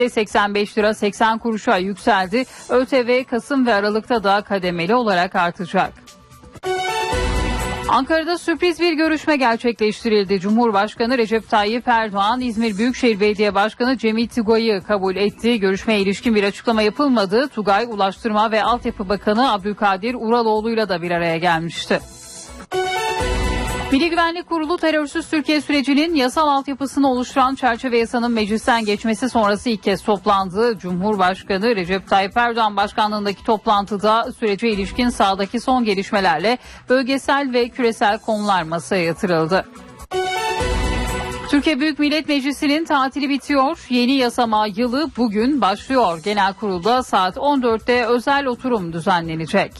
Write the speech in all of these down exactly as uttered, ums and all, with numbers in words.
seksen beş lira seksen kuruşa yükseldi. ÖTV Kasım ve Aralık'ta da kademeli olarak artacak. Ankara'da sürpriz bir görüşme gerçekleştirildi. Cumhurbaşkanı Recep Tayyip Erdoğan, İzmir Büyükşehir Belediye Başkanı Cemil Tugay'ı kabul etti. Görüşmeye ilişkin bir açıklama yapılmadı. Tugay, Ulaştırma ve Altyapı Bakanı Abdülkadir Uraloğlu'yla da bir araya gelmişti. Milli Güvenlik Kurulu terörsüz Türkiye sürecinin yasal altyapısını oluşturan çerçeve yasanın meclisten geçmesi sonrası ilk kez toplandı. Cumhurbaşkanı Recep Tayyip Erdoğan başkanlığındaki toplantıda sürece ilişkin sahadaki son gelişmelerle bölgesel ve küresel konular masaya yatırıldı. Türkiye Büyük Millet Meclisi'nin tatili bitiyor. Yeni yasama yılı bugün başlıyor. Genel kurulda saat on dörtte özel oturum düzenlenecek.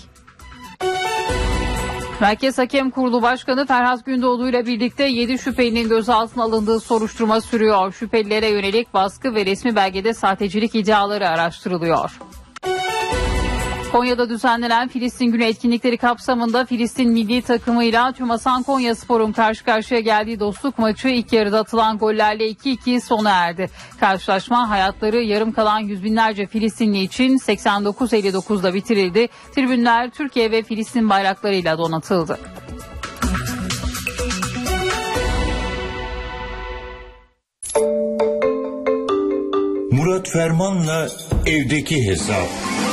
Merkez Hakem Kurulu Başkanı Ferhat Gündoğdu ile birlikte yedi şüphelinin gözaltına alındığı soruşturma sürüyor. Şüphelilere yönelik baskı ve resmi belgede sahtecilik iddiaları araştırılıyor. Konya'da düzenlenen Filistin Günü etkinlikleri kapsamında Filistin milli takımıyla TÜMASAN Konyaspor'un karşı karşıya geldiği dostluk maçı ilk yarıda atılan gollerle iki iki sona erdi. Karşılaşma hayatları yarım kalan yüz binlerce Filistinli için seksen dokuz elli dokuzda bitirildi. Tribünler Türkiye ve Filistin bayraklarıyla donatıldı. Murat Ferman'la evdeki hesap.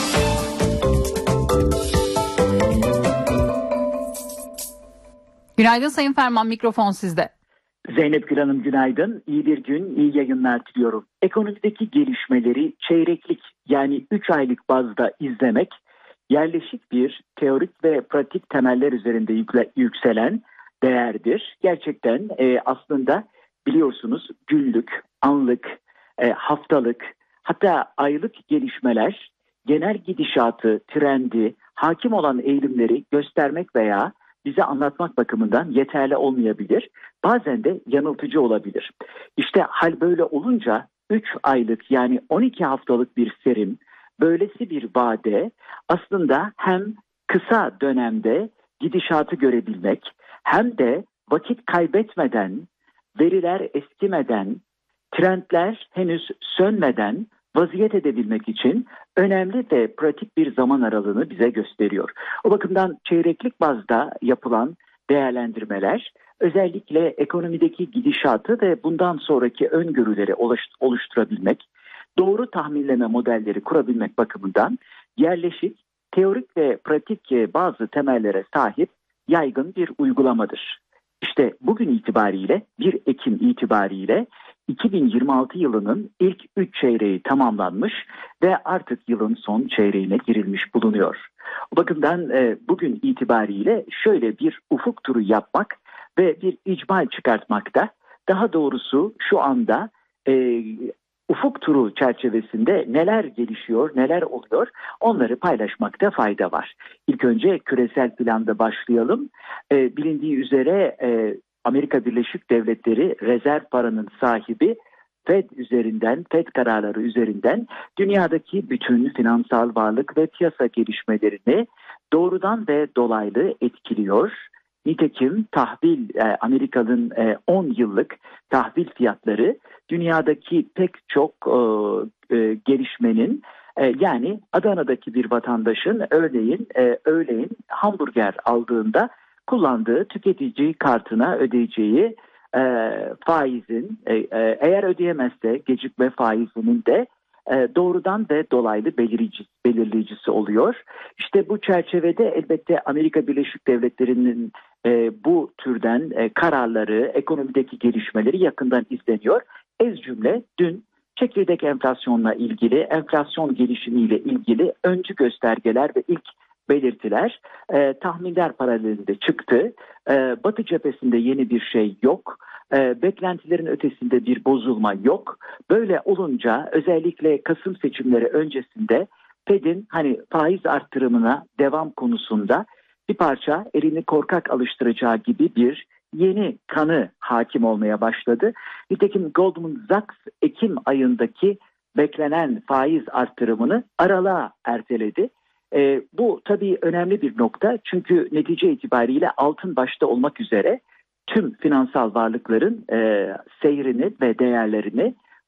Günaydın Sayın Ferman, mikrofon sizde. Zeynep Gül Hanım günaydın. İyi bir gün, iyi yayınlar diliyorum. Ekonomideki gelişmeleri çeyreklik yani üç aylık bazda izlemek, yerleşik bir teorik ve pratik temeller üzerinde yükle, yükselen değerdir. Gerçekten e, aslında biliyorsunuz günlük, anlık, e, haftalık hatta aylık gelişmeler genel gidişatı, trendi, hakim olan eğilimleri göstermek veya bize anlatmak bakımından yeterli olmayabilir. Bazen de yanıltıcı olabilir. İşte hal böyle olunca üç aylık yani on iki haftalık bir serim, böylesi bir vade aslında hem kısa dönemde gidişatı görebilmek hem de vakit kaybetmeden, veriler eskimeden, trendler henüz sönmeden vaziyet edebilmek için önemli ve pratik bir zaman aralığını bize gösteriyor. O bakımdan çeyreklik bazda yapılan değerlendirmeler özellikle ekonomideki gidişatı ve bundan sonraki öngörüleri oluşturabilmek, doğru tahminleme modelleri kurabilmek bakımından yerleşik, teorik ve pratik bazı temellere sahip yaygın bir uygulamadır. İşte bugün itibariyle bir Ekim itibariyle iki bin yirmi altı yılının ilk üç çeyreği tamamlanmış ve artık yılın son çeyreğine girilmiş bulunuyor. O bakımdan e, bugün itibariyle şöyle bir ufuk turu yapmak ve bir icmal çıkartmakta, daha doğrusu şu anda e, ufuk turu çerçevesinde neler gelişiyor, neler oluyor onları paylaşmakta fayda var. İlk önce küresel planda başlayalım. E, bilindiği üzere e, Amerika Birleşik Devletleri rezerv paranın sahibi Fed üzerinden, Fed kararları üzerinden dünyadaki bütün finansal varlık ve piyasa gelişmelerini doğrudan ve dolaylı etkiliyor. Nitekim tahvil, Amerika'nın on yıllık tahvil fiyatları dünyadaki pek çok gelişmenin, yani Adana'daki bir vatandaşın örneğin öğleyin hamburger aldığında kullandığı tüketici kartına ödeyeceği e, faizin e, e, eğer ödeyemezse gecikme faizinin de e, doğrudan ve dolaylı belirleyici, belirleyicisi oluyor. İşte bu çerçevede elbette Amerika Birleşik Devletleri'nin e, bu türden e, kararları, ekonomideki gelişmeleri yakından izleniyor. Ez cümle dün çekirdek enflasyonla ilgili, enflasyon gelişimiyle ilgili öncü göstergeler ve ilk belirtiler e, tahminler paralelinde çıktı. E, Batı cephesinde yeni bir şey yok. E, beklentilerin ötesinde bir bozulma yok. Böyle olunca özellikle Kasım seçimleri öncesinde Fed'in hani faiz arttırımına devam konusunda bir parça elini korkak alıştıracağı gibi bir yeni kanı hakim olmaya başladı. Nitekim Goldman Sachs Ekim ayındaki beklenen faiz arttırımını aralığa erteledi. E, bu tabii önemli bir nokta, çünkü netice itibariyle altın başta olmak üzere tüm finansal varlıkların e, seyrini ve değerlerini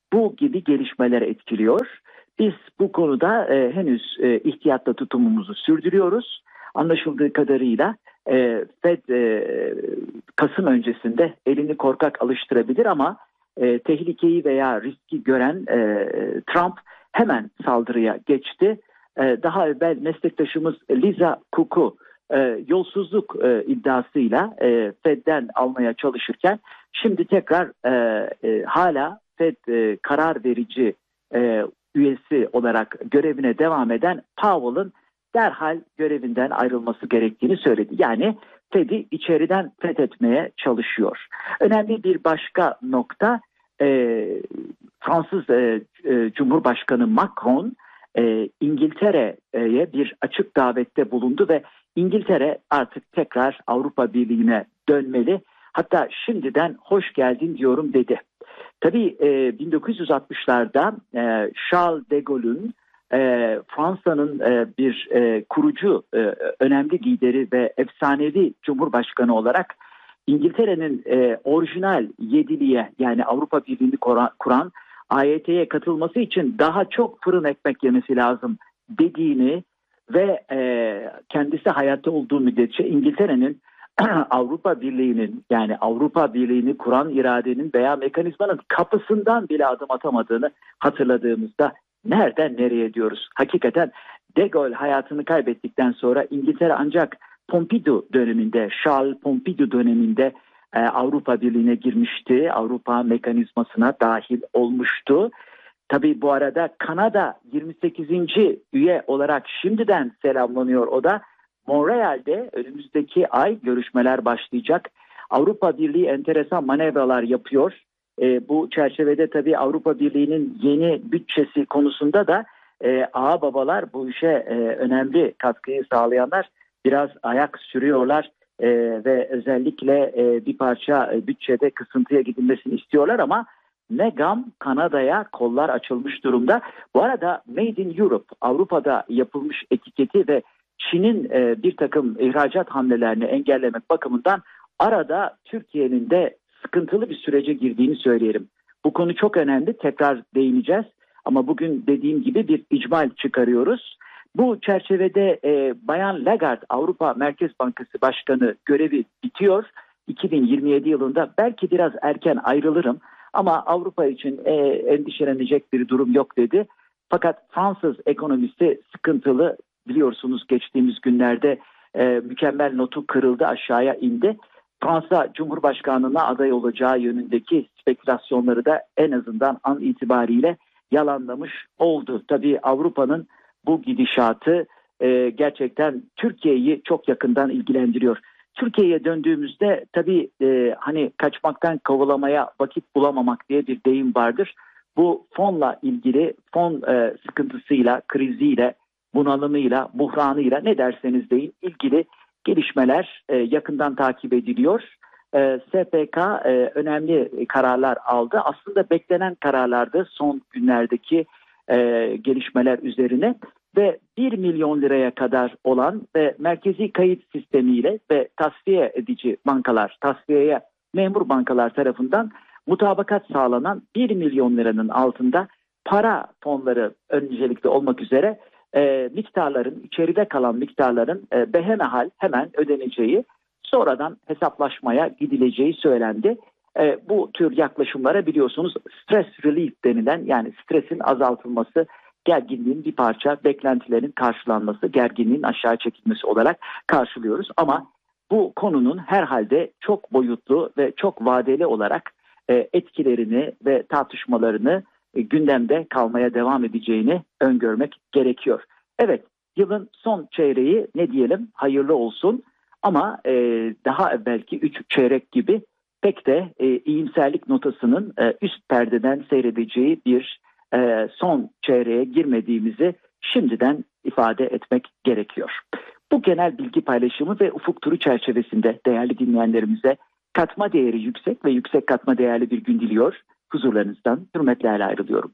bu gibi gelişmeler etkiliyor. Biz bu konuda e, henüz e, ihtiyatla tutumumuzu sürdürüyoruz. Anlaşıldığı kadarıyla e, Fed e, Kasım öncesinde elini korkak alıştırabilir ama e, tehlikeyi veya riski gören e, Trump hemen saldırıya geçti. E, daha evvel meslektaşımız Liza Cook'u e, yolsuzluk e, iddiasıyla e, Fed'den almaya çalışırken şimdi tekrar e, e, hala Fed e, karar verici e, üyesi olarak görevine devam eden Powell'ın derhal görevinden ayrılması gerektiğini söyledi. Yani Fed'i içeriden fethetmeye çalışıyor. Önemli bir başka nokta e, Fransız e, e, Cumhurbaşkanı Macron e, İngiltere'ye bir açık davette bulundu ve İngiltere artık tekrar Avrupa Birliği'ne dönmeli. Hatta şimdiden hoş geldin diyorum dedi. Tabii e, bin dokuz yüz altmışlarda e, Charles de Gaulle'ün e, Fransa'nın e, bir e, kurucu, e, önemli lideri ve efsanevi cumhurbaşkanı olarak İngiltere'nin e, orijinal yediliğe yani Avrupa Birliği'ni kuran A Y T'ye katılması için daha çok fırın ekmek yemesi lazım dediğini ve e, kendisi hayatta olduğu müddetçe İngiltere'nin Avrupa Birliği'nin yani Avrupa Birliği'ni kuran iradenin veya mekanizmanın kapısından bile adım atamadığını hatırladığımızda nereden nereye diyoruz? Hakikaten de Gaulle hayatını kaybettikten sonra İngiltere ancak Pompidou döneminde, Charles Pompidou döneminde e, Avrupa Birliği'ne girmişti. Avrupa mekanizmasına dahil olmuştu. Tabii bu arada Kanada yirmi sekizinci üye olarak şimdiden selamlanıyor o da. Montreal'de önümüzdeki ay görüşmeler başlayacak. Avrupa Birliği enteresan manevralar yapıyor. E, bu çerçevede tabii Avrupa Birliği'nin yeni bütçesi konusunda da e, ağa babalar bu işe e, önemli katkıyı sağlayanlar biraz ayak sürüyorlar e, ve özellikle e, bir parça e, bütçede kısıntıya gidilmesini istiyorlar ama ne gam Kanada'ya kollar açılmış durumda. Bu arada Made in Europe Avrupa'da yapılmış etiketi ve Çin'in e, bir takım ihracat hamlelerini engellemek bakımından arada Türkiye'nin de sıkıntılı bir sürece girdiğini söyleyelim. Bu konu çok önemli, tekrar değineceğiz ama bugün dediğim gibi bir icmal çıkarıyoruz. Bu çerçevede e, Bayan Lagarde Avrupa Merkez Bankası Başkanı görevi bitiyor. iki bin yirmi yedi yılında belki biraz erken ayrılırım ama Avrupa için e, endişelenecek bir durum yok dedi. Fakat Fransız ekonomisi sıkıntılı. Biliyorsunuz geçtiğimiz günlerde e, mükemmel notu kırıldı, aşağıya indi. Fransa Cumhurbaşkanlığına aday olacağı yönündeki spekülasyonları da en azından an itibariyle yalanlamış oldu. Tabii Avrupa'nın bu gidişatı e, gerçekten Türkiye'yi çok yakından ilgilendiriyor. Türkiye'ye döndüğümüzde tabii e, hani kaçmaktan kovalamaya vakit bulamamak diye bir deyim vardır. Bu fonla ilgili fon e, sıkıntısıyla, kriziyle, bunalımıyla, buhranıyla ne derseniz deyin ilgili gelişmeler e, yakından takip ediliyor. E, S P K e, önemli kararlar aldı. Aslında beklenen kararlardı son günlerdeki e, gelişmeler üzerine ve bir milyon liraya kadar olan ve merkezi kayıt sistemiyle ve tasfiye edici bankalar, tasfiyeye memur bankalar tarafından mutabakat sağlanan bir milyon liranın altında para fonları öncelikli olmak üzere E, miktarların, içeride kalan miktarların e, behemehal hemen ödeneceği, sonradan hesaplaşmaya gidileceği söylendi. E, bu tür yaklaşımlara biliyorsunuz stress relief denilen yani stresin azaltılması, gerginliğin bir parça, beklentilerin karşılanması, gerginliğin aşağı çekilmesi olarak karşılıyoruz. Ama bu konunun herhalde çok boyutlu ve çok vadeli olarak e, etkilerini ve tartışmalarını gündemde kalmaya devam edeceğini öngörmek gerekiyor. Evet, yılın son çeyreği ne diyelim hayırlı olsun ama e, daha evvelki üç çeyrek gibi pek de e, iyimserlik notasının e, üst perdeden seyredeceği bir e, son çeyreğe girmediğimizi şimdiden ifade etmek gerekiyor. Bu genel bilgi paylaşımı ve ufuk turu çerçevesinde değerli dinleyenlerimize katma değeri yüksek ve yüksek katma değerli bir gün diliyor. Huzurlarınızdan hürmetlerle ayrılıyorum.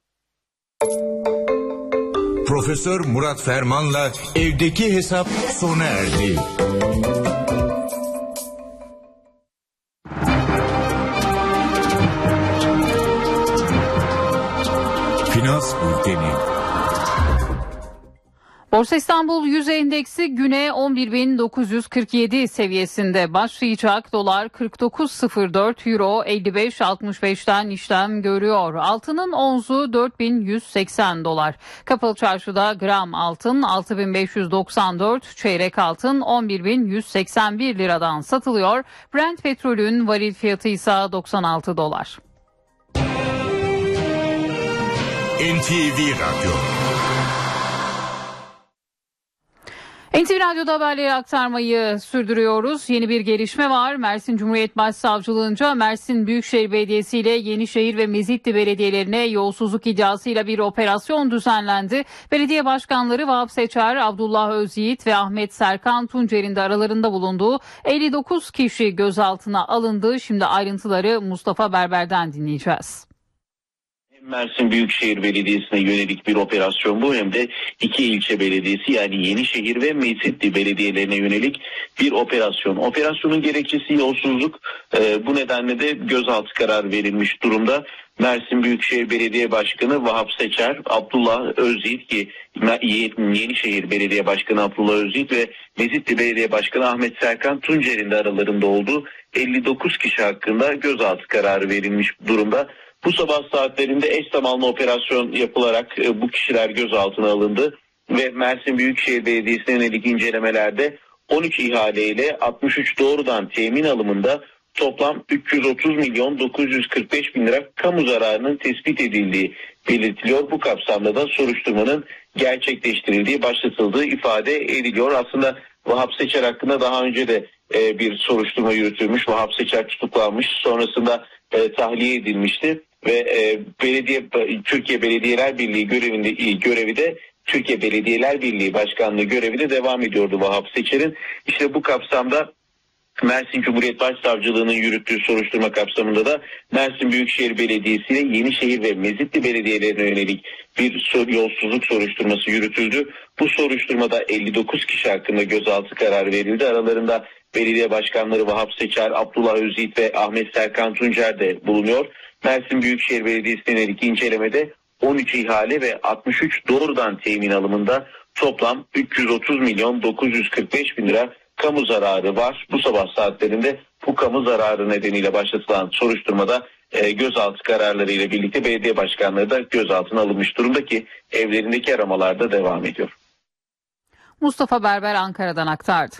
Profesör Murat Ferman'la evdeki hesap sona erdi. bülteni. Borsa İstanbul yüz endeksi güne on bir bin dokuz yüz kırk yedi seviyesinde başlayacak. Dolar kırk dokuz virgül sıfır dört, euro elli beş virgül altmış beşten işlem görüyor. Altının onzu dört bin yüz seksen dolar. Kapalı çarşıda gram altın altı bin beş yüz doksan dört, çeyrek altın on bir bin yüz seksen bir liradan satılıyor. Brent petrolün varil fiyatı ise doksan altı dolar. N T V Radyo. N T V Radyo'da haberleri aktarmayı sürdürüyoruz. Yeni bir gelişme var. Mersin Cumhuriyet Başsavcılığınca Mersin Büyükşehir Belediyesi ile Yenişehir ve Mezitli belediyelerine yolsuzluk iddiasıyla bir operasyon düzenlendi. Belediye başkanları Vahap Seçer, Abdullah Özyiğit ve Ahmet Serkan Tuncer'in de aralarında bulunduğu elli dokuz kişi gözaltına alındı. Şimdi ayrıntıları Mustafa Berber'den dinleyeceğiz. Mersin Büyükşehir Belediyesi'ne yönelik bir operasyon bu, hem de iki ilçe belediyesi yani Yenişehir ve Mezitli belediyelerine yönelik bir operasyon. Operasyonun gerekçesi yolsuzluk. Ee, bu nedenle de gözaltı kararı verilmiş durumda. Mersin Büyükşehir Belediye Başkanı Vahap Seçer, Abdullah Özyiğit ki Yenişehir Belediye Başkanı Abdullah Özyiğit ve Mezitli Belediye Başkanı Ahmet Serkan Tuncer'in de aralarında olduğu elli dokuz kişi hakkında gözaltı kararı verilmiş durumda. Bu sabah saatlerinde eş zamanlı operasyon yapılarak e, bu kişiler gözaltına alındı ve Mersin Büyükşehir Belediyesi'ne yönelik incelemelerde on üç ihaleyle altmış üç doğrudan temin alımında toplam üç yüz otuz milyon dokuz yüz kırk beş bin lira kamu zararının tespit edildiği belirtiliyor. Bu kapsamda da soruşturmanın gerçekleştirildiği, başlatıldığı ifade ediliyor. Aslında Vahap Seçer hakkında daha önce de e, bir soruşturma yürütülmüş. Vahap Seçer tutuklanmış, sonrasında e, tahliye edilmişti ve e, belediye Türkiye Belediyeler Birliği görevinde görevi de Türkiye Belediyeler Birliği Başkanlığı görevi de devam ediyordu Vahap Seçer'in. İşte bu kapsamda Mersin Cumhuriyet Başsavcılığı'nın yürüttüğü soruşturma kapsamında da Mersin Büyükşehir Belediyesi ile Yenişehir ve Mezitli belediyelerine yönelik bir yolsuzluk soruşturması yürütüldü. Bu soruşturmada elli dokuz kişi hakkında gözaltı kararı verildi. Aralarında belediye başkanları Vahap Seçer, Abdullah Özyiğit ve Ahmet Serkan Tuncer de bulunuyor. Mersin Büyükşehir Belediyesi'ne yönelik incelemede on üç ihale ve altmış üç doğrudan temin alımında toplam üç yüz otuz milyon dokuz yüz kırk beş bin lira kamu zararı var. Bu sabah saatlerinde bu kamu zararı nedeniyle başlatılan soruşturmada e, gözaltı kararları ile birlikte belediye başkanları da gözaltına alınmış durumda ki evlerindeki aramalar da devam ediyor. Mustafa Berber Ankara'dan aktardı.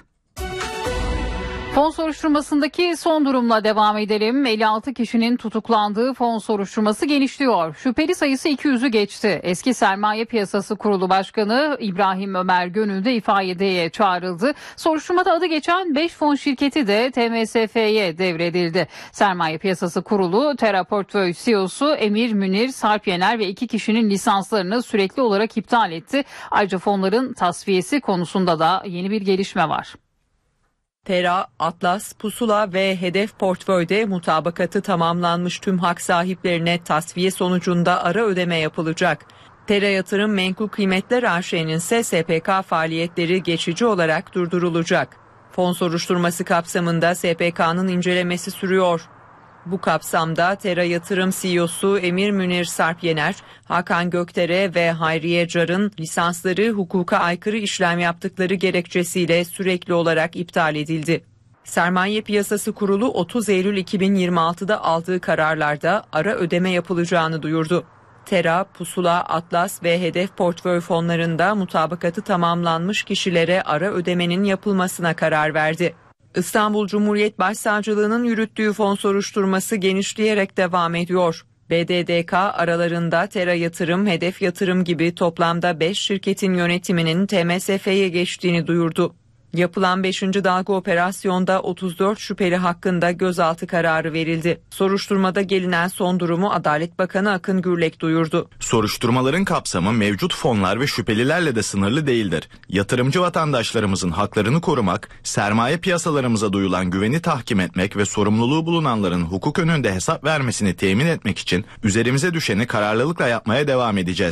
Fon soruşturmasındaki son durumla devam edelim. elli altı kişinin tutuklandığı fon soruşturması genişliyor. Şüpheli sayısı iki yüzü geçti. Eski Sermaye Piyasası Kurulu Başkanı İbrahim Ömer Gönül de ifadeye çağrıldı. Soruşturmada adı geçen beş fon şirketi de T M S F'ye devredildi. Sermaye Piyasası Kurulu Tera Portföy C E O'su Emir Münir Sarp Yener ve iki kişinin lisanslarını sürekli olarak iptal etti. Ayrıca fonların tasfiyesi konusunda da yeni bir gelişme var. Tera, Atlas, Pusula ve Hedef Portföy'de mutabakatı tamamlanmış tüm hak sahiplerine tasfiye sonucunda ara ödeme yapılacak. Tera Yatırım Menkul Kıymetler A Ş'nin ise S P K faaliyetleri geçici olarak durdurulacak. Fon soruşturması kapsamında S P K'nın incelemesi sürüyor. Bu kapsamda Tera Yatırım C E O'su Emir Münir Sarp Yener, Hakan Gökdere ve Hayriye Car'ın lisansları hukuka aykırı işlem yaptıkları gerekçesiyle sürekli olarak iptal edildi. Sermaye Piyasası Kurulu otuz Eylül iki bin yirmi altıda aldığı kararlarda ara ödeme yapılacağını duyurdu. Tera, Pusula, Atlas ve Hedef Portföy fonlarında mutabakatı tamamlanmış kişilere ara ödemenin yapılmasına karar verdi. İstanbul Cumhuriyet Başsavcılığı'nın yürüttüğü fon soruşturması genişleyerek devam ediyor. B D D K aralarında Tera Yatırım, Hedef Yatırım gibi toplamda beş şirketin yönetiminin T M S F'ye geçtiğini duyurdu. Yapılan beşinci dalga operasyonda otuz dört şüpheli hakkında gözaltı kararı verildi. Soruşturmada gelinen son durumu Adalet Bakanı Akın Gürlek duyurdu. Soruşturmaların kapsamı mevcut fonlar ve şüphelilerle de sınırlı değildir. Yatırımcı vatandaşlarımızın haklarını korumak, sermaye piyasalarımıza duyulan güveni tahkim etmek ve sorumluluğu bulunanların hukuk önünde hesap vermesini temin etmek için üzerimize düşeni kararlılıkla yapmaya devam edeceğiz.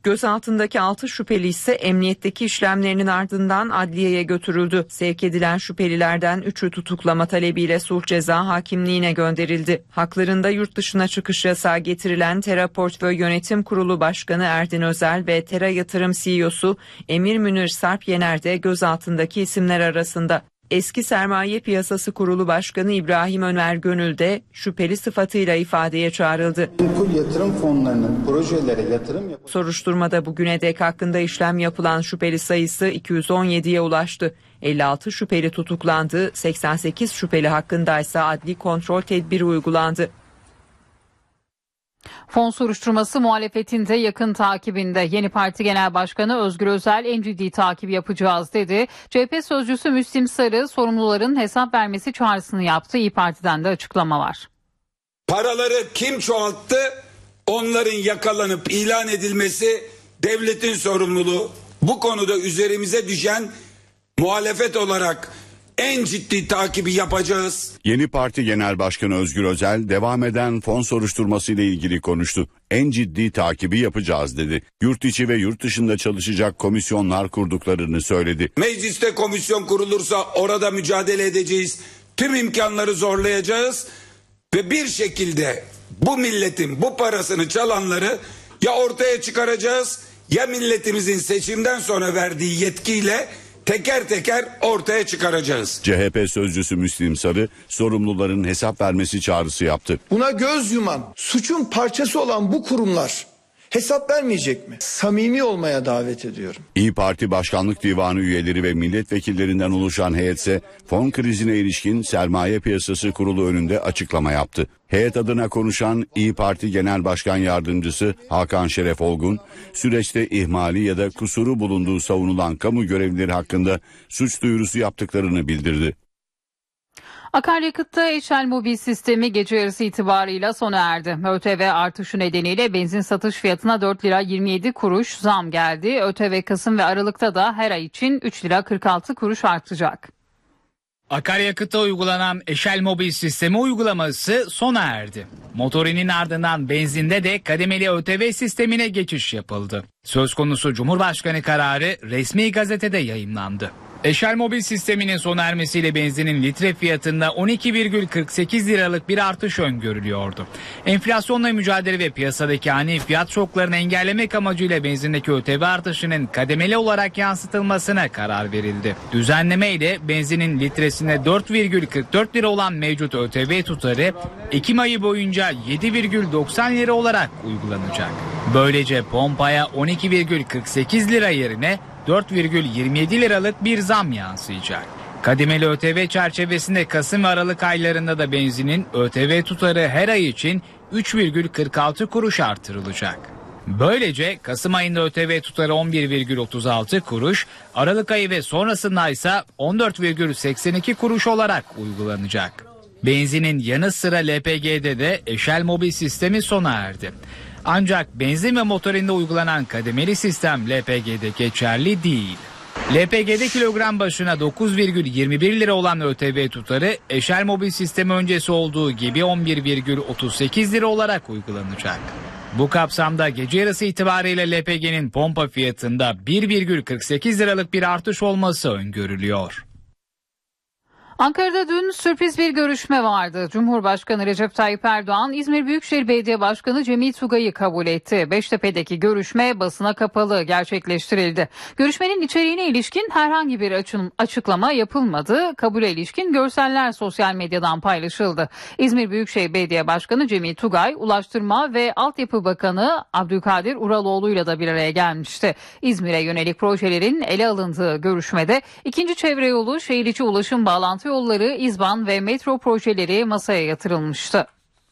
Gözaltındaki altı şüpheli ise emniyetteki işlemlerinin ardından adliyeye götürüldü. Sevk edilen şüphelilerden üçü tutuklama talebiyle sulh ceza hakimliğine gönderildi. Haklarında yurt dışına çıkış yasağı getirilen Tera Portföy Yönetim Kurulu Başkanı Erdin Özel ve Tera Yatırım C E O'su Emir Münir Sarp Yener de gözaltındaki isimler arasında. Eski Sermaye Piyasası Kurulu Başkanı İbrahim Ömer Gönül de şüpheli sıfatıyla ifadeye çağrıldı. Yatırım fonlarının projelere yatırım yap- Soruşturmada bugüne dek hakkında işlem yapılan şüpheli sayısı iki yüz on yediye ulaştı. elli altı şüpheli tutuklandı, seksen sekiz şüpheli hakkındaysa adli kontrol tedbiri uygulandı. Fon soruşturması muhalefetin de yakın takibinde. Yeni Parti Genel Başkanı Özgür Özel en ciddi takip yapacağız dedi. C H P sözcüsü Müslim Sarı sorumluların hesap vermesi çağrısını yaptı. İYİ Parti'den de açıklama var. Paraları kim çoğalttı? Onların yakalanıp ilan edilmesi devletin sorumluluğu. Bu konuda üzerimize düşen muhalefet olarak en ciddi takibi yapacağız. Yeni Parti Genel Başkanı Özgür Özel devam eden fon soruşturması ile ilgili konuştu. En ciddi takibi yapacağız dedi. Yurt içi ve yurt dışında çalışacak komisyonlar kurduklarını söyledi. Mecliste komisyon kurulursa orada mücadele edeceğiz. Tüm imkanları zorlayacağız ve bir şekilde bu milletin bu parasını çalanları ya ortaya çıkaracağız ya milletimizin seçimden sonra verdiği yetkiyle teker teker ortaya çıkaracağız. C H P sözcüsü Müslim Sarı sorumluların hesap vermesi çağrısı yaptı. Buna göz yuman, suçun parçası olan bu kurumlar hesap vermeyecek mi? Samimi olmaya davet ediyorum. İYİ Parti Başkanlık Divanı üyeleri ve milletvekillerinden oluşan heyet ise fon krizine ilişkin Sermaye Piyasası Kurulu önünde açıklama yaptı. Heyet adına konuşan İYİ Parti Genel Başkan Yardımcısı Hakan Şeref Olgun, süreçte ihmali ya da kusuru bulunduğu savunulan kamu görevlileri hakkında suç duyurusu yaptıklarını bildirdi. Akaryakıtta Eşel Mobil sistemi gece yarısı itibarıyla sona erdi. ÖTV artışı nedeniyle benzin satış fiyatına dört lira yirmi yedi kuruş zam geldi. ÖTV Kasım ve Aralık'ta da her ay için üç lira kırk altı kuruş artacak. Akaryakıtta uygulanan Eşel Mobil sistemi uygulaması sona erdi. Motorinin ardından benzinde de kademeli ÖTV sistemine geçiş yapıldı. Söz konusu Cumhurbaşkanı kararı resmi gazetede yayımlandı. Eşel Mobil sisteminin sona ermesiyle benzinin litre fiyatında on iki virgül kırk sekiz liralık bir artış öngörülüyordu. Enflasyonla mücadele ve piyasadaki ani fiyat şoklarını engellemek amacıyla benzindeki ÖTV artışının kademeli olarak yansıtılmasına karar verildi. Düzenleme ile benzinin litresine dört virgül kırk dört lira olan mevcut ÖTV tutarı Ekim ayı boyunca yedi virgül doksan lira olarak uygulanacak. Böylece pompaya on iki virgül kırk sekiz lira yerine dört virgül yirmi yedi liralık bir zam yansıyacak. Kademeli ÖTV çerçevesinde Kasım ve Aralık aylarında da benzinin ÖTV tutarı her ay için üç virgül kırk altı kuruş artırılacak. Böylece Kasım ayında ÖTV tutarı on bir virgül otuz altı kuruş, Aralık ayı ve sonrasında ise on dört virgül seksen iki kuruş olarak uygulanacak. Benzinin yanı sıra L P G'de de Eşel Mobil sistemi sona erdi. Ancak benzin ve motorinde uygulanan kademeli sistem L P G'de geçerli değil. L P G'de kilogram başına dokuz virgül yirmi bir lira olan ÖTV tutarı Eşel Mobil sistemi öncesi olduğu gibi on bir virgül otuz sekiz lira olarak uygulanacak. Bu kapsamda gece yarısı itibariyle L P G'nin pompa fiyatında bir virgül kırk sekiz liralık bir artış olması öngörülüyor. Ankara'da dün sürpriz bir görüşme vardı. Cumhurbaşkanı Recep Tayyip Erdoğan, İzmir Büyükşehir Belediye Başkanı Cemil Tugay'ı kabul etti. Beştepe'deki görüşme basına kapalı gerçekleştirildi. Görüşmenin içeriğine ilişkin herhangi bir açıklama yapılmadı. Kabule ilişkin görseller sosyal medyadan paylaşıldı. İzmir Büyükşehir Belediye Başkanı Cemil Tugay, Ulaştırma ve Altyapı Bakanı Abdülkadir Uraloğlu'yla da bir araya gelmişti. İzmir'e yönelik projelerin ele alındığı görüşmede ikinci çevre yolu, şehir içi ulaşım bağlantı yolları, İzban ve metro projeleri masaya yatırılmıştı.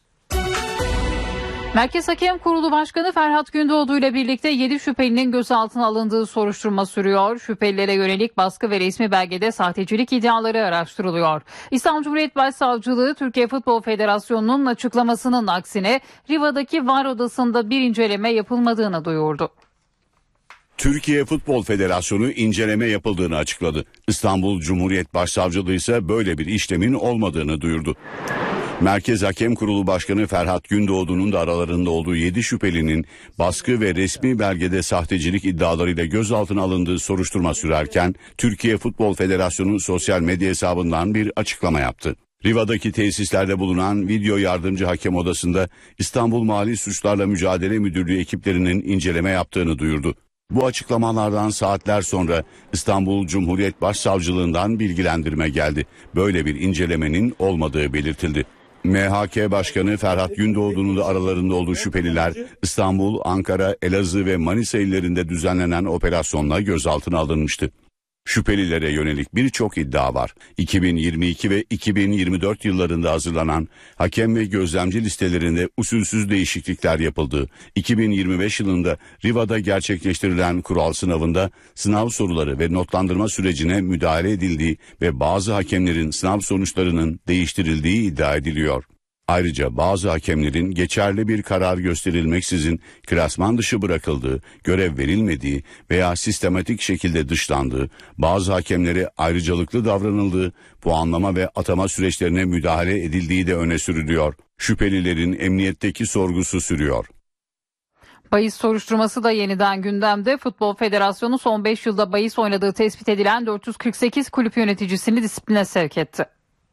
Merkez Hakem Kurulu Başkanı Ferhat Gündoğdu ile birlikte yedi şüphelinin gözaltına alındığı soruşturma sürüyor. Şüphelilere yönelik baskı ve resmi belgede sahtecilik iddiaları araştırılıyor. İstanbul Cumhuriyet Başsavcılığı, Türkiye Futbol Federasyonu'nun açıklamasının aksine Riva'daki VAR odasında bir inceleme yapılmadığını duyurdu. Türkiye Futbol Federasyonu inceleme yapıldığını açıkladı. İstanbul Cumhuriyet Başsavcılığı ise böyle bir işlemin olmadığını duyurdu. Merkez Hakem Kurulu Başkanı Ferhat Gündoğdu'nun da aralarında olduğu yedi şüphelinin baskı ve resmi belgede sahtecilik iddialarıyla gözaltına alındığı soruşturma sürerken Türkiye Futbol Federasyonu sosyal medya hesabından bir açıklama yaptı. Riva'daki tesislerde bulunan video yardımcı hakem odasında İstanbul Mali Suçlarla Mücadele Müdürlüğü ekiplerinin inceleme yaptığını duyurdu. Bu açıklamalardan saatler sonra İstanbul Cumhuriyet Başsavcılığından bilgilendirme geldi. Böyle bir incelemenin olmadığı belirtildi. M H K Başkanı Ferhat Gündoğdu'nun da aralarında olduğu şüpheliler İstanbul, Ankara, Elazığ ve Manisa illerinde düzenlenen operasyonla gözaltına alınmıştı. Şüphelilere yönelik birçok iddia var. iki bin yirmi iki ve iki bin yirmi dört yıllarında hazırlanan hakem ve gözlemci listelerinde usulsüz değişiklikler yapıldığı, iki bin yirmi beş yılında Riva'da gerçekleştirilen kural sınavında sınav soruları ve notlandırma sürecine müdahale edildiği ve bazı hakemlerin sınav sonuçlarının değiştirildiği iddia ediliyor. Ayrıca bazı hakemlerin geçerli bir karar gösterilmeksizin klasman dışı bırakıldığı, görev verilmediği veya sistematik şekilde dışlandığı, bazı hakemlere ayrıcalıklı davranıldığı, puanlama ve atama süreçlerine müdahale edildiği de öne sürülüyor. Şüphelilerin emniyetteki sorgusu sürüyor. Bahis soruşturması da yeniden gündemde. Futbol Federasyonu son beş yılda bahis oynadığı tespit edilen dört yüz kırk sekiz kulüp yöneticisini disipline sevk etti.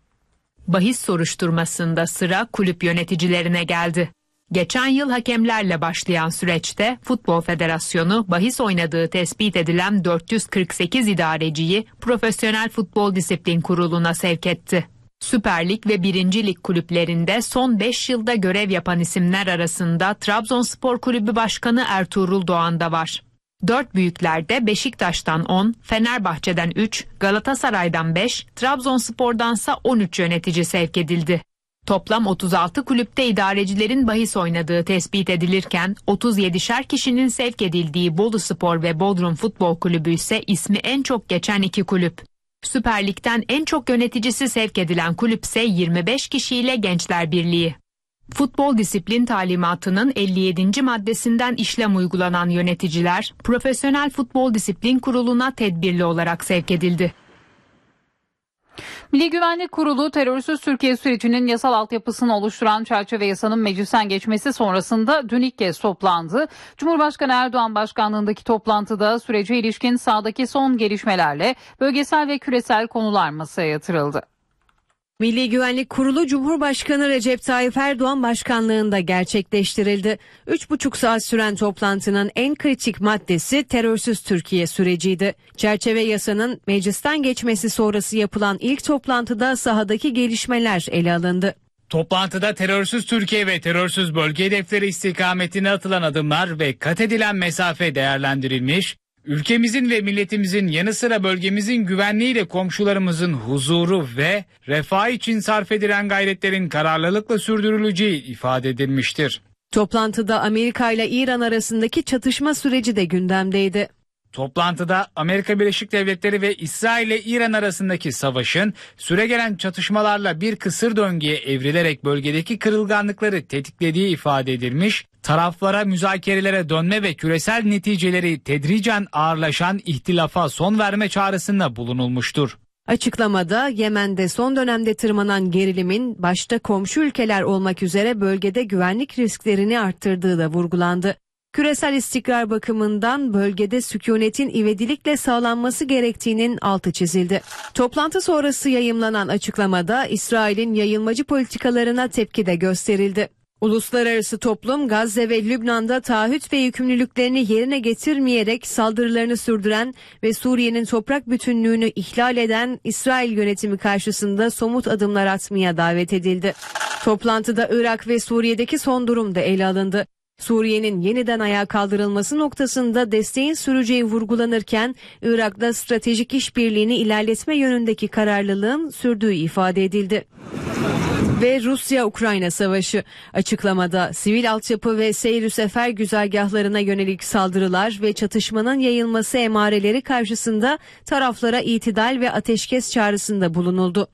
Bahis soruşturmasında sıra kulüp yöneticilerine geldi. Geçen yıl hakemlerle başlayan süreçte Futbol Federasyonu bahis oynadığı tespit edilen dört yüz kırk sekiz idareciyi Profesyonel Futbol Disiplin Kurulu'na sevk etti. Süper Lig ve birinci Lig kulüplerinde son beş yılda görev yapan isimler arasında Trabzonspor Kulübü Başkanı Ertuğrul Doğan da var. Dört büyüklerde Beşiktaş'tan on, Fenerbahçe'den üç, Galatasaray'dan beş, Trabzonspor'dansa on üç yönetici sevk edildi. Toplam otuz altı kulüpte idarecilerin bahis oynadığı tespit edilirken otuz yedişer kişinin sevk edildiği Boluspor ve Bodrum Futbol Kulübü ise ismi en çok geçen iki kulüp. Süper Lig'den en çok yöneticisi sevk edilen kulüpse yirmi beş kişiyle Gençler Birliği. Futbol disiplin talimatının elli yedinci maddesinden işlem uygulanan yöneticiler Profesyonel Futbol Disiplin Kurulu'na tedbirli olarak sevk edildi. Milli Güvenlik Kurulu terörsüz Türkiye sürecinin yasal altyapısını oluşturan çerçeve yasanın meclisten geçmesi sonrasında dün ilk kez toplandı. Cumhurbaşkanı Erdoğan başkanlığındaki toplantıda sürece ilişkin sahadaki son gelişmelerle bölgesel ve küresel konular masaya yatırıldı. Milli Güvenlik Kurulu Cumhurbaşkanı Recep Tayyip Erdoğan başkanlığında gerçekleştirildi. Üç buçuk saat süren toplantının en kritik maddesi terörsüz Türkiye süreciydi. Çerçeve yasanın meclisten geçmesi sonrası yapılan ilk toplantıda sahadaki gelişmeler ele alındı. Toplantıda terörsüz Türkiye ve terörsüz bölge hedefleri istikametine atılan adımlar ve kat edilen mesafe değerlendirilmiş, ülkemizin ve milletimizin yanı sıra bölgemizin güvenliğiyle komşularımızın huzuru ve refah için sarf edilen gayretlerin kararlılıkla sürdürüleceği ifade edilmiştir. Toplantıda Amerika ile İran arasındaki çatışma süreci de gündemdeydi. Toplantıda Amerika Birleşik Devletleri ve İsrail ile İran arasındaki savaşın süregelen çatışmalarla bir kısır döngüye evrilerek bölgedeki kırılganlıkları tetiklediği ifade edilmiş, taraflara müzakerelere dönme ve küresel neticeleri tedricen ağırlaşan ihtilafa son verme çağrısında bulunulmuştur. Açıklamada Yemen'de son dönemde tırmanan gerilimin başta komşu ülkeler olmak üzere bölgede güvenlik risklerini arttırdığı da vurgulandı. Küresel istikrar bakımından bölgede sükunetin ivedilikle sağlanması gerektiğinin altı çizildi. Toplantı sonrası yayımlanan açıklamada İsrail'in yayılmacı politikalarına tepki de gösterildi. Uluslararası toplum Gazze ve Lübnan'da taahhüt ve yükümlülüklerini yerine getirmeyerek saldırılarını sürdüren ve Suriye'nin toprak bütünlüğünü ihlal eden İsrail yönetimi karşısında somut adımlar atmaya davet edildi. Toplantıda Irak ve Suriye'deki son durum da ele alındı. Suriye'nin yeniden ayağa kaldırılması noktasında desteğin süreceği vurgulanırken Irak'ta stratejik işbirliğini ilerletme yönündeki kararlılığın sürdüğü ifade edildi. Ve Rusya-Ukrayna savaşı açıklamada sivil altyapı ve seyir sefer güzergahlarına yönelik saldırılar ve çatışmanın yayılması emareleri karşısında taraflara itidal ve ateşkes çağrısında bulunuldu.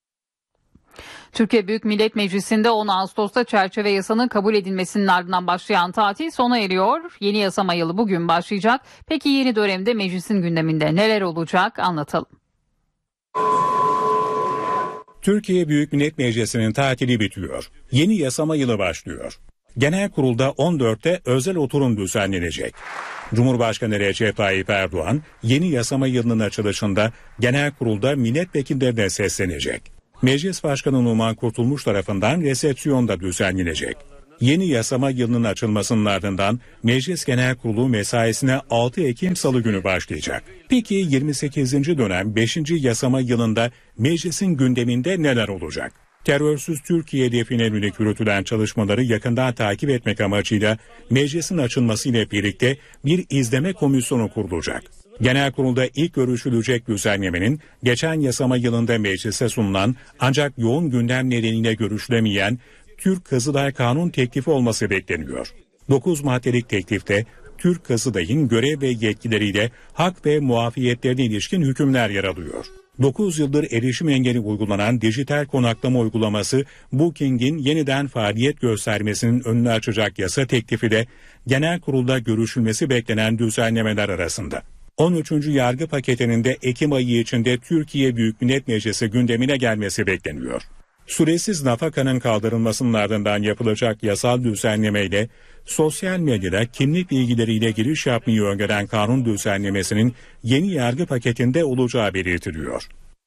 Türkiye Büyük Millet Meclisi'nde on Ağustos'ta çerçeve yasanın kabul edilmesinin ardından başlayan tatil sona eriyor. Yeni yasama yılı bugün başlayacak. Peki yeni dönemde meclisin gündeminde neler olacak anlatalım. Türkiye Büyük Millet Meclisi'nin tatili bitiyor. Yeni yasama yılı başlıyor. Genel kurulda on dörtte özel oturum düzenlenecek. Cumhurbaşkanı Recep Tayyip Erdoğan yeni yasama yılının açılışında genel kurulda milletvekillerine seslenecek. Meclis Başkanı Numan Kurtulmuş tarafından resepsiyon da düzenlenecek. Yeni yasama yılının açılmasının ardından Meclis Genel Kurulu mesaisine altı Ekim Salı günü başlayacak. Peki yirmi sekizinci dönem beşinci yasama yılında meclisin gündeminde neler olacak? Terörsüz Türkiye hedefine yönelik yürütülen çalışmaları yakından takip etmek amacıyla meclisin açılmasıyla birlikte bir izleme komisyonu kurulacak. Genel kurulda ilk görüşülecek düzenlemenin geçen yasama yılında meclise sunulan ancak yoğun gündem nedeniyle görüşülemeyen Türk Kızılay Kanun teklifi olması bekleniyor. dokuz maddelik teklifte Türk Kızılay'ın görev ve yetkileriyle hak ve muafiyetlerine ilişkin hükümler yer alıyor. dokuz yıldır erişim engeli uygulanan dijital konaklama uygulaması Booking'in yeniden faaliyet göstermesinin önünü açacak yasa teklifi de genel kurulda görüşülmesi beklenen düzenlemeler arasında. on üçüncü yargı paketinin de Ekim ayı içinde Türkiye Büyük Millet Meclisi gündemine gelmesi bekleniyor. Süresiz nafakanın kaldırılmasının ardından yapılacak yasal düzenlemeyle sosyal medyada kimlik bilgileriyle giriş yapmayı öngören kanun düzenlemesinin yeni yargı paketinde olacağı belirtiliyor.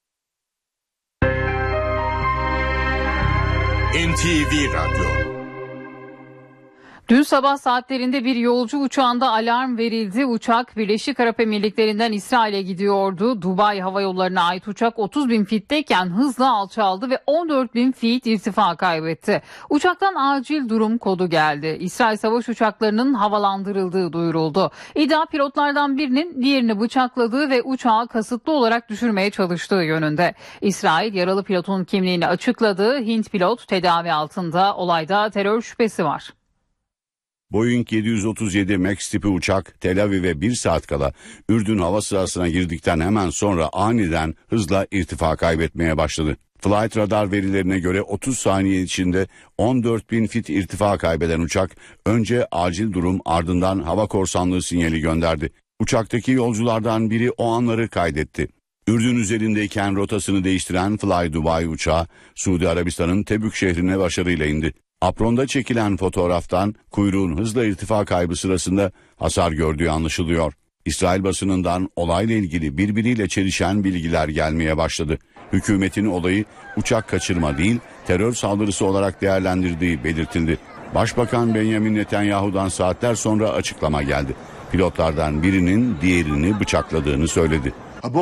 N T V Radyo. Dün sabah saatlerinde bir yolcu uçağında alarm verildi. Uçak Birleşik Arap Emirlikleri'nden İsrail'e gidiyordu. Dubai Hava Yolları'na ait uçak otuz bin fitteyken hızla alçaldı ve on dört bin fit irtifa kaybetti. Uçaktan acil durum kodu geldi. İsrail savaş uçaklarının havalandırıldığı duyuruldu. İddia pilotlardan birinin diğerini bıçakladığı ve uçağı kasıtlı olarak düşürmeye çalıştığı yönünde. İsrail yaralı pilotun kimliğini açıkladı. Hint pilot tedavi altında. Olayda terör şüphesi var. Boeing yedi yüz otuz yedi Max tipi uçak Tel Aviv'e bir saat kala Ürdün hava sahasına girdikten hemen sonra aniden hızla irtifa kaybetmeye başladı. Flight radar verilerine göre otuz saniye içinde on dört bin fit irtifa kaybeden uçak önce acil durum ardından hava korsanlığı sinyali gönderdi. Uçaktaki yolculardan biri o anları kaydetti. Ürdün üzerindeyken rotasını değiştiren Fly Dubai uçağı Suudi Arabistan'ın Tebük şehrine başarıyla indi. Apronda çekilen fotoğraftan kuyruğun hızla irtifa kaybı sırasında hasar gördüğü anlaşılıyor. İsrail basınından olayla ilgili birbiriyle çelişen bilgiler gelmeye başladı. Hükümetin olayı uçak kaçırma değil, terör saldırısı olarak değerlendirdiği belirtildi. Başbakan Benjamin Netanyahu'dan saatler sonra açıklama geldi. Pilotlardan birinin diğerini bıçakladığını söyledi.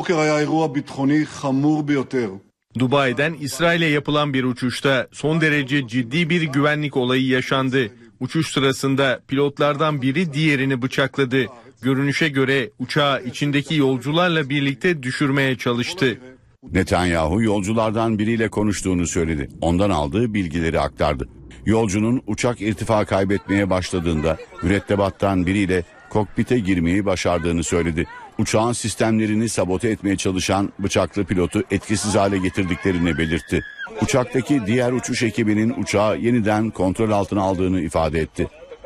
Dubai'den İsrail'e yapılan bir uçuşta son derece ciddi bir güvenlik olayı yaşandı. Uçuş sırasında pilotlardan biri diğerini bıçakladı. Görünüşe göre uçağı içindeki yolcularla birlikte düşürmeye çalıştı. Netanyahu yolculardan biriyle konuştuğunu söyledi. Ondan aldığı bilgileri aktardı. Yolcunun uçak irtifa kaybetmeye başladığında mürettebattan biriyle kokpite girmeyi başardığını söyledi. Uçağın sistemlerini sabote etmeye çalışan bıçaklı pilotu etkisiz hale getirdiklerini belirtti. Uçaktaki diğer uçuş ekibinin uçağı yeniden kontrol altına aldığını ifade etti.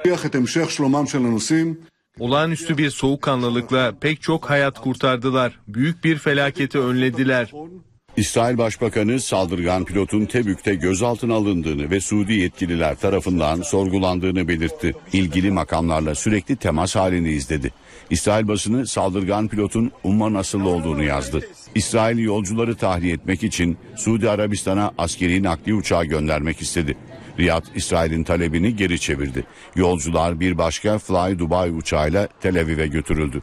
Olağanüstü bir soğukkanlılıkla pek çok hayat kurtardılar. Büyük bir felaketi önlediler. İsrail Başbakanı saldırgan pilotun Tebük'te gözaltına alındığını ve Suudi yetkililer tarafından sorgulandığını belirtti. İlgili makamlarla sürekli temas halindeyiz dedi. İsrail basını saldırgan pilotun Umman asıllı olduğunu yazdı. İsrail yolcuları tahliye etmek için Suudi Arabistan'a askeri nakliye uçağı göndermek istedi. Riyad, İsrail'in talebini geri çevirdi. Yolcular bir başka Fly Dubai uçağıyla Tel Aviv'e götürüldü.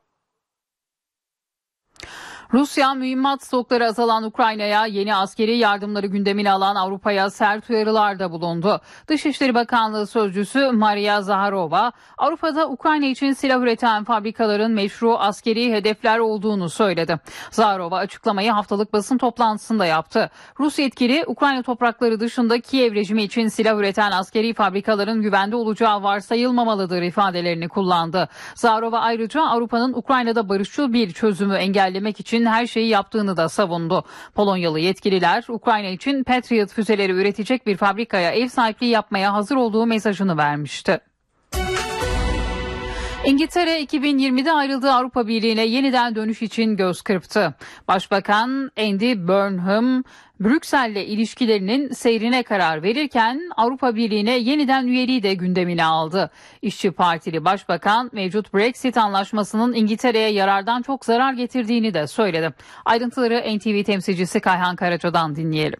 Rusya mühimmat stokları azalan Ukrayna'ya yeni askeri yardımları gündemine alan Avrupa'ya sert uyarılarda bulundu. Dışişleri Bakanlığı Sözcüsü Maria Zaharova, Avrupa'da Ukrayna için silah üreten fabrikaların meşru askeri hedefler olduğunu söyledi. Zaharova açıklamayı haftalık basın toplantısında yaptı. Rus yetkili Ukrayna toprakları dışında Kiev rejimi için silah üreten askeri fabrikaların güvende olacağı varsayılmamalıdır ifadelerini kullandı. Zaharova ayrıca Avrupa'nın Ukrayna'da barışçıl bir çözümü engellemek için her şeyi yaptığını da savundu. Polonyalı yetkililer Ukrayna için Patriot füzeleri üretecek bir fabrikaya ev sahipliği yapmaya hazır olduğu mesajını vermişti. İngiltere iki bin yirmide ayrıldığı Avrupa Birliği'ne yeniden dönüş için göz kırptı. Başbakan Andy Burnham, Brüksel'le ilişkilerinin seyrine karar verirken Avrupa Birliği'ne yeniden üyeliği de gündemine aldı. İşçi Partili Başbakan mevcut Brexit anlaşmasının İngiltere'ye yarardan çok zarar getirdiğini de söyledi. Ayrıntıları N T V temsilcisi Kayhan Karaca'dan dinleyelim.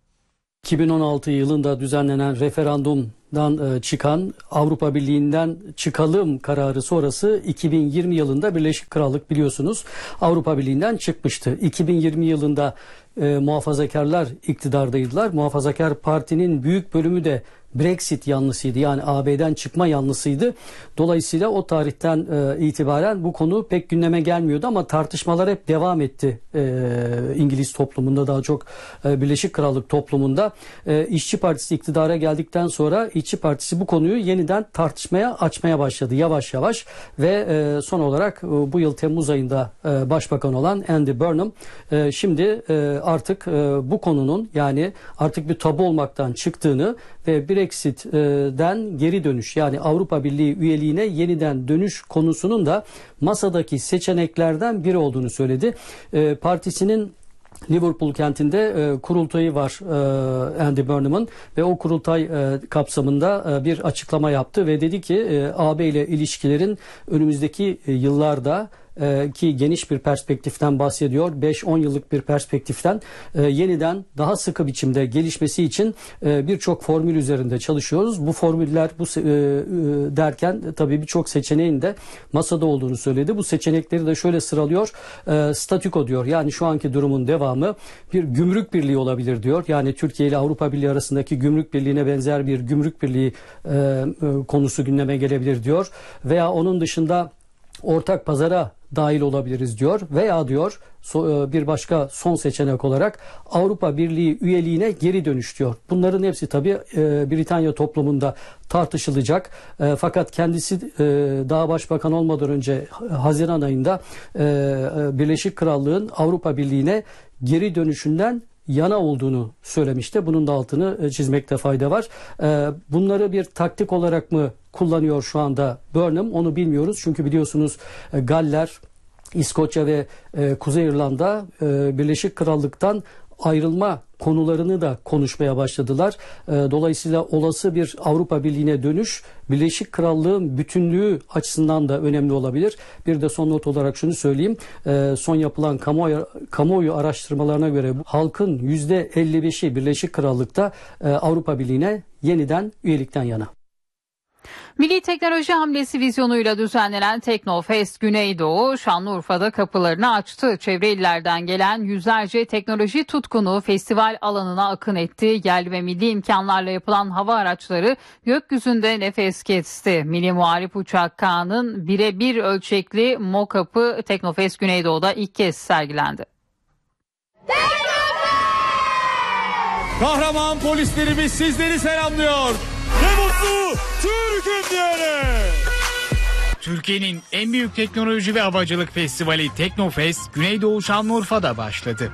iki bin on altı yılında düzenlenen referandumdan çıkan Avrupa Birliği'nden çıkalım kararı sonrası iki bin yirmi yılında Birleşik Krallık biliyorsunuz Avrupa Birliği'nden çıkmıştı. iki bin yirmi yılında e, muhafazakarlar iktidardaydılar. Muhafazakar Parti'nin büyük bölümü de Brexit yanlısıydı, yani A B'den çıkma yanlısıydı. Dolayısıyla o tarihten e, itibaren bu konu pek gündeme gelmiyordu ama tartışmalar hep devam etti e, İngiliz toplumunda, daha çok e, Birleşik Krallık toplumunda. E, İşçi Partisi iktidara geldikten sonra İşçi Partisi bu konuyu yeniden tartışmaya açmaya başladı yavaş yavaş ve e, son olarak e, bu yıl Temmuz ayında e, başbakan olan Andy Burnham e, şimdi e, artık e, bu konunun, yani artık bir tabu olmaktan çıktığını ve Brexit'den geri dönüş, yani Avrupa Birliği üyeliğine yeniden dönüş konusunun da masadaki seçeneklerden biri olduğunu söyledi. E, partisinin Liverpool kentinde e, kurultayı var e, Andy Burnham'ın ve o kurultay e, kapsamında e, bir açıklama yaptı ve dedi ki e, A B ile ilişkilerin önümüzdeki e, yıllarda ki geniş bir perspektiften bahsediyor. beş on yıllık bir perspektiften e, yeniden daha sıkı biçimde gelişmesi için e, birçok formül üzerinde çalışıyoruz. Bu formüller bu e, e, derken tabii birçok seçeneğin de masada olduğunu söyledi. Bu seçenekleri de şöyle sıralıyor. E, statüko diyor. Yani şu anki durumun devamı bir gümrük birliği olabilir diyor. Yani Türkiye ile Avrupa Birliği arasındaki gümrük birliğine benzer bir gümrük birliği e, e, konusu gündeme gelebilir diyor. Veya onun dışında ortak pazara dahil olabiliriz diyor veya diyor bir başka son seçenek olarak Avrupa Birliği üyeliğine geri dönüş diyor. Bunların hepsi tabii Britanya toplumunda tartışılacak. Fakat kendisi daha başbakan olmadan önce Haziran ayında Birleşik Krallık'ın Avrupa Birliği'ne geri dönüşünden yana olduğunu söylemişti. Bunun da altını çizmekte fayda var. Bunları bir taktik olarak mı kullanıyor şu anda Burnham, onu bilmiyoruz. Çünkü biliyorsunuz Galler, İskoçya ve Kuzey İrlanda Birleşik Krallık'tan ayrılma konularını da konuşmaya başladılar. Dolayısıyla olası bir Avrupa Birliği'ne dönüş Birleşik Krallık'ın bütünlüğü açısından da önemli olabilir. Bir de son not olarak şunu söyleyeyim. Son yapılan kamuoyu, kamuoyu araştırmalarına göre halkın yüzde elli beşi Birleşik Krallık'ta Avrupa Birliği'ne yeniden üyelikten yana. Milli Teknoloji Hamlesi vizyonuyla düzenlenen Teknofest Güneydoğu Şanlıurfa'da kapılarını açtı. Çevre illerden gelen yüzlerce teknoloji tutkunu festival alanına akın etti. Yerli ve milli imkanlarla yapılan hava araçları gökyüzünde nefes kesti. Milli Muharip Uçak K'nın birebir ölçekli mock-up'ı Teknofest Güneydoğu'da ilk kez sergilendi. Kahraman polislerimiz sizleri selamlıyor. Ne mutlu Türk'üm diyene. Türkiye'nin en büyük teknoloji ve havacılık festivali Teknofest Güneydoğu Şanlıurfa'da başladı.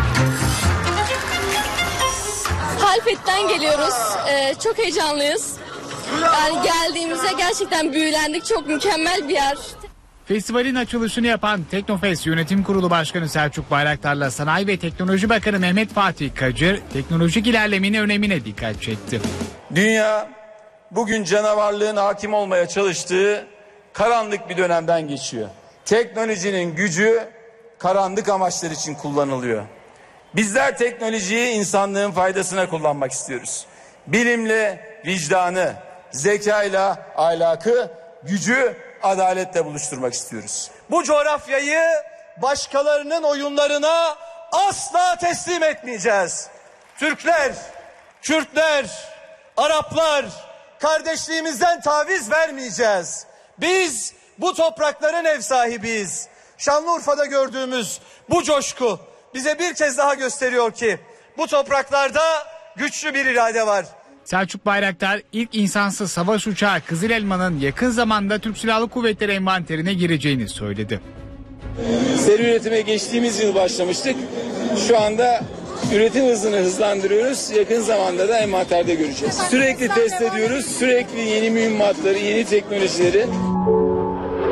Halfet'ten geliyoruz. Ee, çok heyecanlıyız. Yani geldiğimizde gerçekten büyülendik. Çok mükemmel bir yer. Festivalin açılışını yapan Teknofest Yönetim Kurulu Başkanı Selçuk Bayraktar'la Sanayi ve Teknoloji Bakanı Mehmet Fatih Kacır teknolojik ilerlemenin önemine dikkat çekti. Dünya bugün canavarlığın hakim olmaya çalıştığı karanlık bir dönemden geçiyor. Teknolojinin gücü karanlık amaçlar için kullanılıyor. Bizler teknolojiyi insanlığın faydasına kullanmak istiyoruz. Bilimle vicdanı, zekayla ahlakı, gücü adaletle buluşturmak istiyoruz. Bu coğrafyayı başkalarının oyunlarına asla teslim etmeyeceğiz. Türkler, Kürtler, Araplar, kardeşliğimizden taviz vermeyeceğiz. Biz bu toprakların ev sahibiyiz. Şanlıurfa'da gördüğümüz bu coşku bize bir kez daha gösteriyor ki bu topraklarda güçlü bir irade var. Selçuk Bayraktar ilk insansız savaş uçağı Kızıl Elma'nın yakın zamanda Türk Silahlı Kuvvetleri envanterine gireceğini söyledi. Seri üretime geçtiğimiz yıl başlamıştık. Şu anda üretim hızını hızlandırıyoruz. Yakın zamanda da envanterde göreceğiz. Sürekli test ediyoruz. Sürekli yeni mühimmatları, yeni teknolojileri.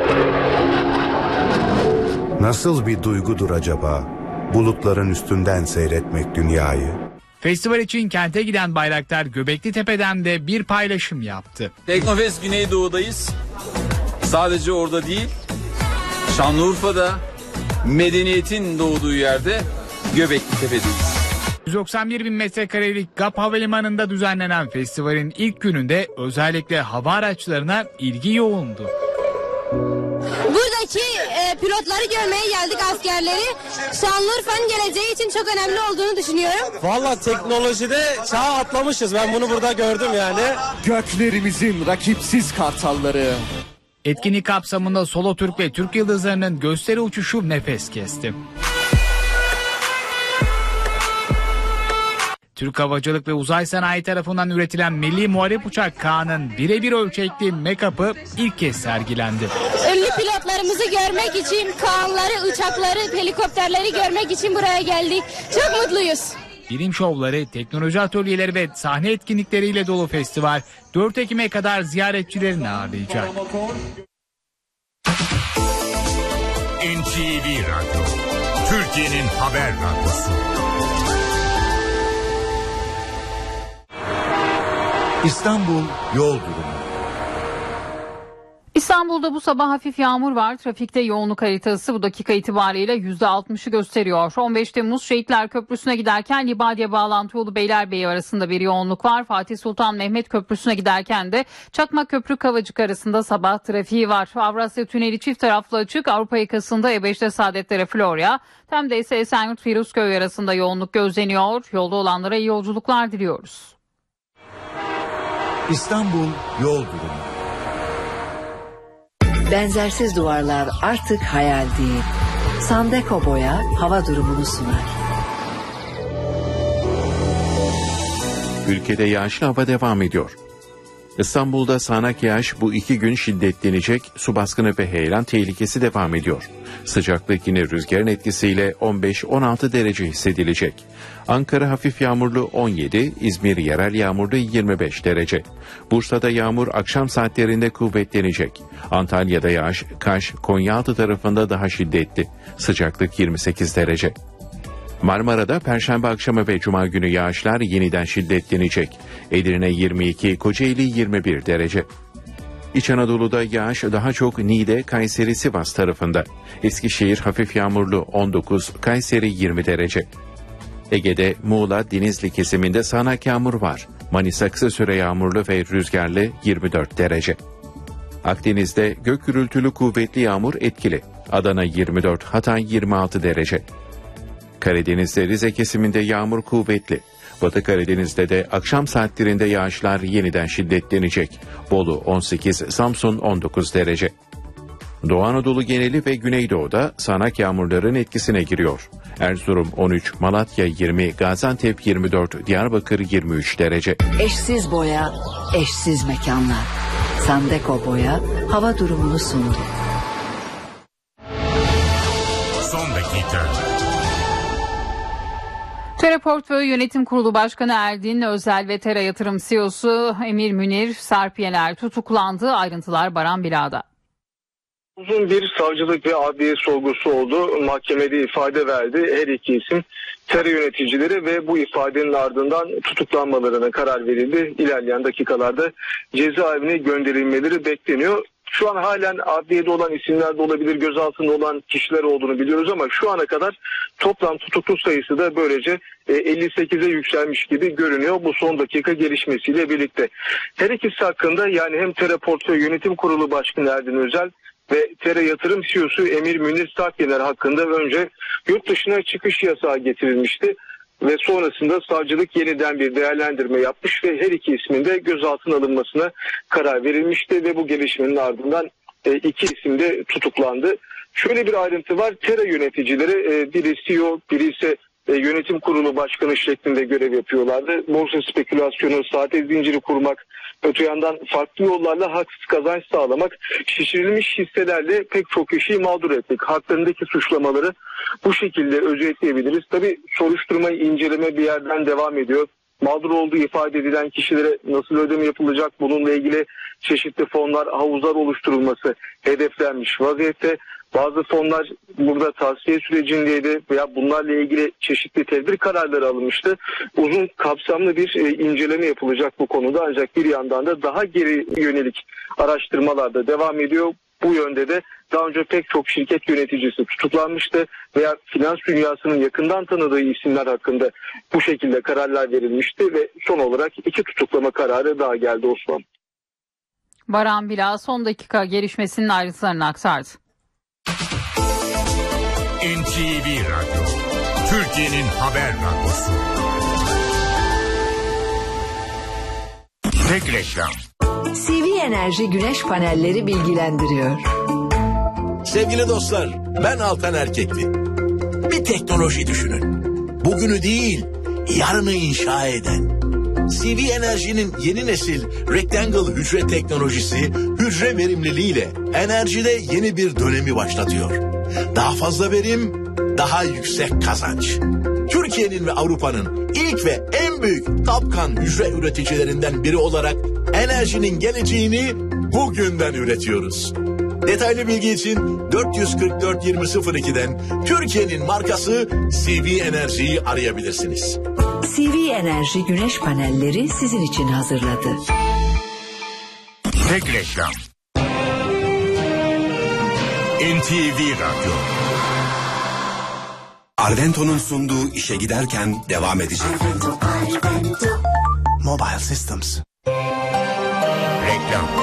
Nasıl bir duygudur acaba? Bulutların üstünden seyretmek dünyayı. Festival için kente giden Bayraktar Göbekli Tepe'den de bir paylaşım yaptı. Teknofest Güneydoğu'dayız. Sadece orada değil, Şanlıurfa'da, medeniyetin doğduğu yerde Göbekli Tepe'deyiz. yüz doksan bir bin metrekarelik G A P Havalimanı'nda düzenlenen festivalin ilk gününde özellikle hava araçlarına ilgi yoğundu. Buradaki e, pilotları görmeye geldik, askerleri. Şanlıurfa'nın geleceği için çok önemli olduğunu düşünüyorum. Valla teknolojide çağ atlamışız. Ben bunu burada gördüm yani. Göklerimizin rakipsiz kartalları. Etkinlik kapsamında Solo Türk ve Türk Yıldızları'nın gösteri uçuşu nefes kesti. Türk Havacılık ve Uzay Sanayi tarafından üretilen Milli Muharip Uçak K'nın birebir ölçekli make-up'ı ilk kez sergilendi. Ünlü pilotlarımızı görmek için, K'nları, uçakları, helikopterleri görmek için buraya geldik. Çok mutluyuz. Bilim şovları, teknoloji atölyeleri ve sahne etkinlikleriyle dolu festival dört Ekim'e kadar ziyaretçilerini ağırlayacak. N T V Radyo, Türkiye'nin haber radyosu. İstanbul yol durumu. İstanbul'da bu sabah hafif yağmur var. Trafikte yoğunluk haritası bu dakika itibariyle yüzde altmışı gösteriyor. on beş Temmuz Şehitler Köprüsü'ne giderken Libadiye bağlantı yolu Beylerbeyi arasında bir yoğunluk var. Fatih Sultan Mehmet Köprüsü'ne giderken de Çakmak Köprü Kavacık arasında sabah trafiği var. Avrasya Tüneli çift taraflı açık. Avrupa yakasında E beşte Saadetlere Florya, Tem'de ise Esenyurt Firuzköy arasında yoğunluk gözleniyor. Yolda olanlara iyi yolculuklar diliyoruz. İstanbul yol durumu. Benzersiz duvarlar artık hayal değil. Sandeko Boya hava durumunu sunar. Ülkede yağışlı hava devam ediyor. İstanbul'da sağanak yağış bu iki gün şiddetlenecek, su baskını ve heyelan tehlikesi devam ediyor. Sıcaklık yine rüzgarın etkisiyle on beş on altı derece hissedilecek. Ankara hafif yağmurlu on yedi, İzmir yerel yağmurlu yirmi beş derece. Bursa'da yağmur akşam saatlerinde kuvvetlenecek. Antalya'da yağış, Kaş, Konyaaltı tarafında daha şiddetli. Sıcaklık yirmi sekiz derece. Marmara'da Perşembe akşamı ve Cuma günü yağışlar yeniden şiddetlenecek. Edirne yirmi iki, Kocaeli yirmi bir derece. İç Anadolu'da yağış daha çok Niğde, Kayseri, Sivas tarafında. Eskişehir hafif yağmurlu on dokuz, Kayseri yirmi derece. Ege'de Muğla, Denizli kesiminde sağanak yağmur var. Manisa kısa süre yağmurlu ve rüzgarlı yirmi dört derece. Akdeniz'de gök gürültülü kuvvetli yağmur etkili. Adana yirmi dört, Hatay yirmi altı derece. Karadeniz'de Rize kesiminde yağmur kuvvetli. Batı Karadeniz'de de akşam saatlerinde yağışlar yeniden şiddetlenecek. Bolu on sekiz, Samsun on dokuz derece. Doğu Anadolu geneli ve Güneydoğu'da sağanak yağmurların etkisine giriyor. Erzurum on üç, Malatya yirmi, Gaziantep yirmi dört, Diyarbakır yirmi üç derece. Eşsiz boya, eşsiz mekanlar. Sandeko Boya hava durumunu sundu. Son dakika. Tera Portföy Yönetim Kurulu Başkanı Erdin Özel ve Tera Yatırım C E O'su Emir Münir Sarp Yener tutuklandı. Ayrıntılar Baran Bila'da. Uzun bir savcılık ve adliye sorgusu oldu. Mahkemede ifade verdi. Her iki isim Tera yöneticileri ve bu ifadenin ardından tutuklanmalarına karar verildi. İlerleyen dakikalarda cezaevine gönderilmeleri bekleniyor. Şu an halen adliyede olan isimler de olabilir, gözaltında olan kişiler olduğunu biliyoruz ama şu ana kadar toplam tutuklu sayısı da böylece elli sekize yükselmiş gibi görünüyor bu son dakika gelişmesiyle birlikte. Her ikisi hakkında yani hem Tera Portföy Yönetim Kurulu Başkanı Erdin Özel ve Tera Yatırım C E O'su Emir Münir Sarp Yener hakkında önce yurt dışına çıkış yasağı getirilmişti. Ve sonrasında savcılık yeniden bir değerlendirme yapmış ve her iki ismin de gözaltına alınmasına karar verilmişti ve bu gelişmenin ardından e, iki isim de tutuklandı. Şöyle bir ayrıntı var, Tera yöneticileri e, biri C E O, biri ise e, yönetim kurulu başkanı şeklinde görev yapıyorlardı. Borsa spekülasyonu, saadet zinciri kurmak, öte yandan farklı yollarla haksız kazanç sağlamak, şişirilmiş hisselerle pek çok kişiyi mağdur etmek. Haklarındaki suçlamaları bu şekilde özetleyebiliriz. Tabii soruşturmayı inceleme bir yerden devam ediyor. Mağdur olduğu ifade edilen kişilere nasıl ödeme yapılacak, bununla ilgili çeşitli fonlar, havuzlar oluşturulması hedeflenmiş vaziyette. Bazı fonlar burada tavsiye sürecindeydi veya bunlarla ilgili çeşitli tedbir kararları alınmıştı. Uzun kapsamlı bir e, inceleme yapılacak bu konuda, ancak bir yandan da daha geri yönelik araştırmalar da devam ediyor. Bu yönde de daha önce pek çok şirket yöneticisi tutuklanmıştı veya finans dünyasının yakından tanıdığı isimler hakkında bu şekilde kararlar verilmişti ve son olarak iki tutuklama kararı daha geldi Osman. Baran Bila son dakika gelişmesinin ayrıntılarını aktardı. N T V Radyo, Türkiye'nin haber radyosu. Tek reklam. C V Enerji güneş panelleri bilgilendiriyor. Sevgili dostlar, ben Altan Erkekli. Bir teknoloji düşünün. Bugünü değil, yarını inşa eden. C V Enerji'nin yeni nesil Rectangle hücre teknolojisi, hücre verimliliğiyle enerjide yeni bir dönemi başlatıyor. Daha fazla verim, daha yüksek kazanç. Türkiye'nin ve Avrupa'nın ilk ve en büyük Topkan hücre üreticilerinden biri olarak enerjinin geleceğini bugünden üretiyoruz. Detaylı bilgi için dört yüz kırk dört yirmi sıfır iki'den Türkiye'nin markası C V Enerji'yi arayabilirsiniz. C V Enerji güneş panelleri sizin için hazırladı. Tek reklam. N T V Radyo. Arvento'nun sunduğu işe giderken devam edecek. Arvento, Arvento. Mobile Systems. Reklam.